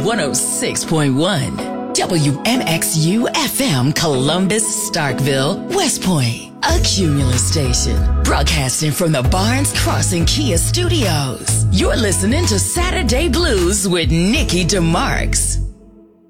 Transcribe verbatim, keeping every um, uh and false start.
one oh six point one. W M X U F M, Columbus, Starkville, West Point. A Cumulus station. Broadcasting from the Barnes Crossing Kia Studios. You're listening to Saturday Blues with Nikki DeMarks.